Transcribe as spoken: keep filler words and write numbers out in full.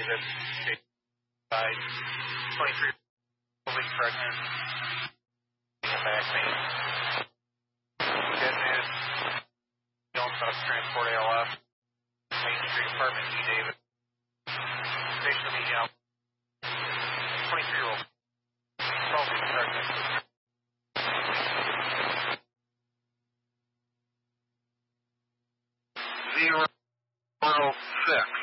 David, by twenty-three weeks pregnant, back pain. Good news. Jones Bus Transport A L F, Main Street Apartment, E. David. Station meeting out. twenty-three-year-old, twelve weeks pregnant. Zero, zero, six.